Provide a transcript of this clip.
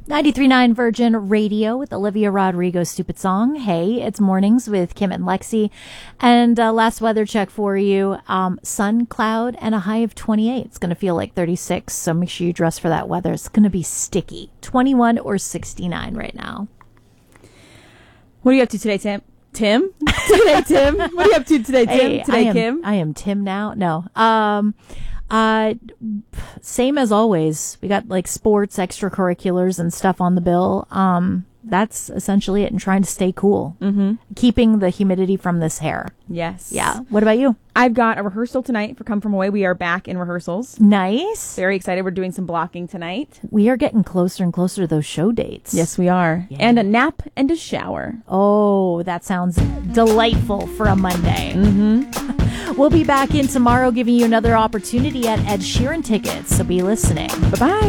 93.9 Virgin Radio with Olivia Rodrigo's Stupid Song. Hey, it's mornings with Kim and Lexi. And last weather check for you. Sun, cloud, and a high of 28. It's going to feel like 36, so make sure you dress for that weather. It's going to be sticky. 21 or 69 right now. What are you up to today, Tim? Today, Tim? What are you up to today, Tim? Hey, Kim? I am Tim now. No. Same as always. We got like sports, extracurriculars and stuff on the bill. That's essentially it, and trying to stay cool. Mm-hmm. Keeping the humidity from this hair. Yes. Yeah. What about you? I've got a rehearsal tonight for Come From Away. We are back in rehearsals. Nice. Very excited. We're doing some blocking tonight. We are getting closer and closer to those show dates. Yes, we are. Yeah. And a nap and a shower. Oh, that sounds delightful for a Monday. Mm-hmm. We'll be back in tomorrow giving you another opportunity at Ed Sheeran tickets, so be listening. Bye-bye.